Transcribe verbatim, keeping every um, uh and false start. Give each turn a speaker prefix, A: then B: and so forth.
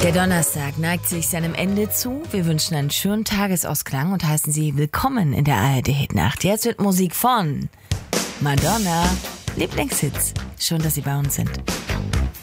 A: Der Donnerstag neigt sich seinem Ende zu. Wir wünschen einen schönen Tagesausklang und heißen Sie willkommen in der A R D-Hitnacht. Jetzt wird Musik von Madonna. Lieblingshits. Schön, dass Sie bei uns sind.